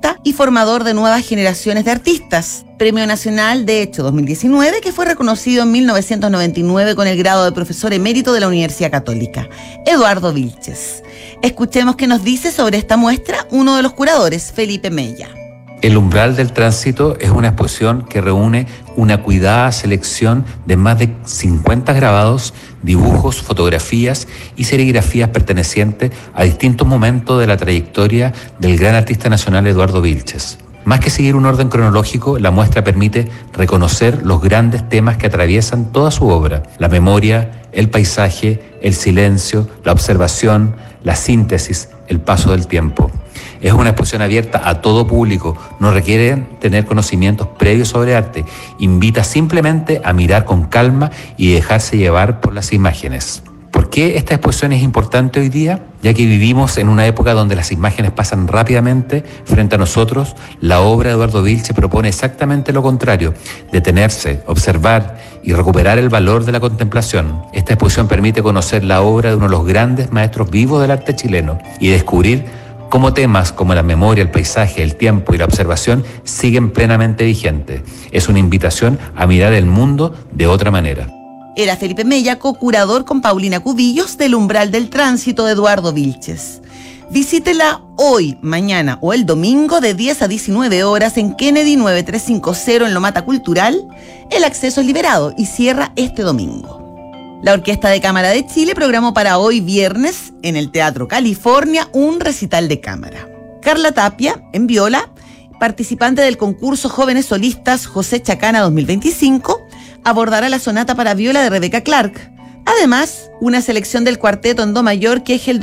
artista y formador de nuevas generaciones de artistas. Premio Nacional de Hecho 2019, que fue reconocido en 1999 con el grado de profesor emérito de la Universidad Católica, Eduardo Vilches. Escuchemos qué nos dice sobre esta muestra uno de los curadores, Felipe Mella. El umbral del tránsito es una exposición que reúne una cuidada selección de más de 50 grabados, dibujos, fotografías y serigrafías pertenecientes a distintos momentos de la trayectoria del gran artista nacional Eduardo Vilches. Más que seguir un orden cronológico, la muestra permite reconocer los grandes temas que atraviesan toda su obra: la memoria, el paisaje, el silencio, la observación, la síntesis, el paso del tiempo. Es una exposición abierta a todo público, no requiere tener conocimientos previos sobre arte, invita simplemente a mirar con calma y dejarse llevar por las imágenes. ¿Por qué esta exposición es importante hoy día? Ya que vivimos en una época donde las imágenes pasan rápidamente frente a nosotros, la obra de Eduardo Vilches propone exactamente lo contrario: detenerse, observar y recuperar el valor de la contemplación. Esta exposición permite conocer la obra de uno de los grandes maestros vivos del arte chileno y descubrir cómo temas como la memoria, el paisaje, el tiempo y la observación siguen plenamente vigentes. Es una invitación a mirar el mundo de otra manera. Era Felipe Mella, co-curador con Paulina Cubillos del Umbral del Tránsito de Eduardo Vilches. Visítela hoy, mañana o el domingo de 10 a 19 horas en Kennedy 9350 en Lomata Cultural. El acceso es liberado y cierra este domingo. La Orquesta de Cámara de Chile programó para hoy viernes en el Teatro California un recital de cámara. Carla Tapia, en viola, participante del concurso Jóvenes Solistas José Chacana 2025, abordará la sonata para viola de Rebecca Clark. Además, una selección del cuarteto en do mayor Kegel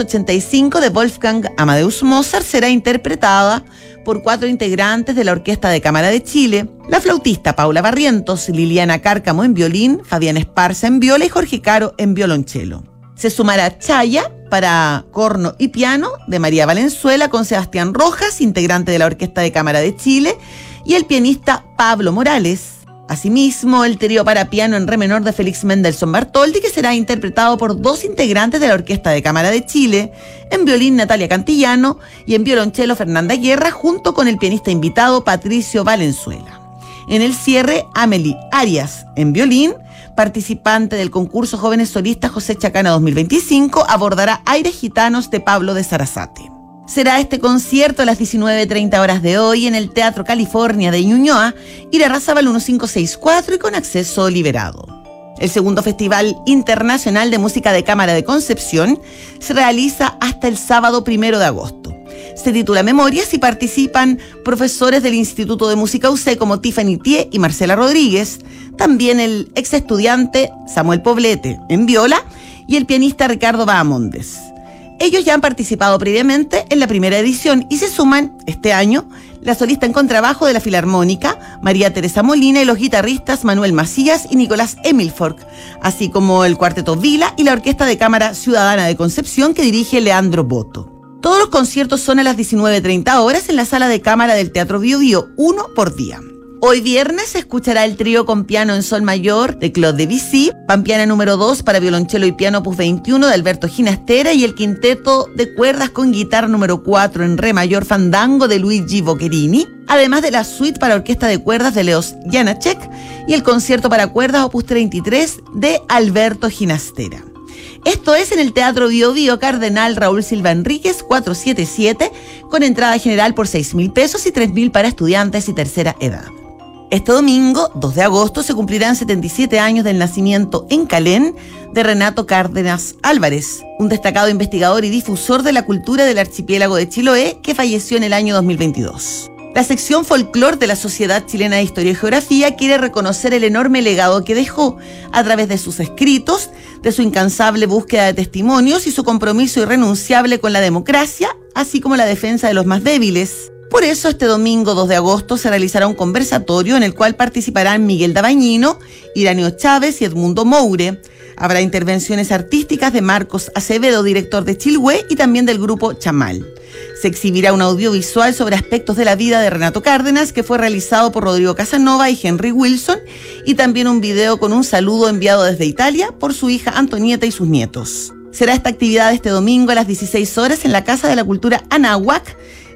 285 de Wolfgang Amadeus Mozart será interpretada por 4 integrantes de la Orquesta de Cámara de Chile: la flautista Paula Barrientos, Liliana Cárcamo en violín, Fabián Esparza en viola y Jorge Caro en violonchelo. Se sumará Chaya para corno y piano de María Valenzuela con Sebastián Rojas, integrante de la Orquesta de Cámara de Chile, y el pianista Pablo Morales. Asimismo, el trío para piano en re menor de Félix Mendelssohn Bartholdy, que será interpretado por 2 integrantes de la Orquesta de Cámara de Chile, en violín Natalia Cantillano y en violonchelo Fernanda Guerra, junto con el pianista invitado Patricio Valenzuela. En el cierre, Amelie Arias en violín, participante del concurso Jóvenes Solistas José Chacana 2025, abordará Aires Gitanos de Pablo de Sarasate. Será este concierto a las 19:30 horas de hoy en el Teatro California de Ñuñoa, Irarrázaval 1564 y con acceso liberado. El segundo Festival Internacional de Música de Cámara de Concepción se realiza hasta el sábado 1 de agosto. Se titula Memorias y participan profesores del Instituto de Música UC como Tiffany Thié y Marcela Rodríguez, también el ex estudiante Samuel Poblete en viola y el pianista Ricardo Bahamondes. Ellos ya han participado previamente en la primera edición y se suman este año la solista en contrabajo de la Filarmónica, María Teresa Molina, y los guitarristas Manuel Macías y Nicolás Emilfork, así como el Cuarteto Vila y la Orquesta de Cámara Ciudadana de Concepción que dirige Leandro Boto. Todos los conciertos son a las 19:30 horas en la Sala de Cámara del Teatro Bío Bío, 1 por día. Hoy viernes se escuchará el trío con piano en sol mayor de Claude Debussy, Pampiana número 2 para violonchelo y piano opus 21 de Alberto Ginastera y el quinteto de cuerdas con guitarra número 4 en re mayor Fandango de Luigi Boccherini, además de la suite para orquesta de cuerdas de Leos Janacek y el concierto para cuerdas opus 33 de Alberto Ginastera. Esto es en el Teatro Bío Bío Cardenal Raúl Silva Enríquez 477, con entrada general por 6.000 pesos y 3.000 para estudiantes y tercera edad. Este domingo, 2 de agosto, se cumplirán 77 años del nacimiento en Calén de Renato Cárdenas Álvarez, un destacado investigador y difusor de la cultura del archipiélago de Chiloé que falleció en el año 2022. La sección Folclor de la Sociedad Chilena de Historia y Geografía quiere reconocer el enorme legado que dejó a través de sus escritos, de su incansable búsqueda de testimonios y su compromiso irrenunciable con la democracia, así como la defensa de los más débiles. Por eso, este domingo 2 de agosto se realizará un conversatorio en el cual participarán Miguel Dabañino, Iranio Chávez y Edmundo Moure. Habrá intervenciones artísticas de Marcos Acevedo, director de Chilhue, y también del grupo Chamal. Se exhibirá un audiovisual sobre aspectos de la vida de Renato Cárdenas, que fue realizado por Rodrigo Casanova y Henry Wilson, y también un video con un saludo enviado desde Italia por su hija Antonieta y sus nietos. Será esta actividad este domingo a las 16 horas en la Casa de la Cultura Anáhuac,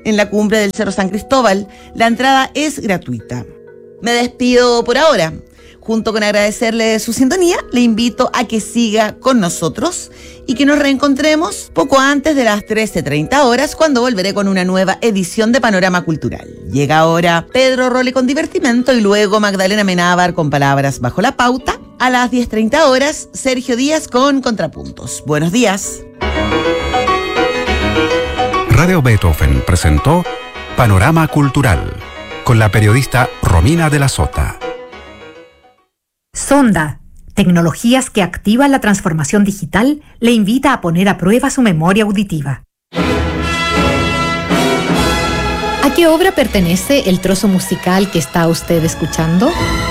en la cumbre del Cerro San Cristóbal. La entrada es gratuita. Me despido por ahora. Junto con agradecerle su sintonía, le invito a que siga con nosotros y que nos reencontremos poco antes de las 13:30 horas, cuando volveré con una nueva edición de Panorama Cultural. Llega ahora Pedro Role con Divertimento y luego Magdalena Menábar con Palabras Bajo la Pauta. A las 10:30 horas, Sergio Díaz con Contrapuntos. Buenos días. Radio Beethoven presentó Panorama Cultural con la periodista Romina de la Sota. Sonda, tecnologías que activan la transformación digital, le invita a poner a prueba su memoria auditiva. ¿A qué obra pertenece el trozo musical que está usted escuchando?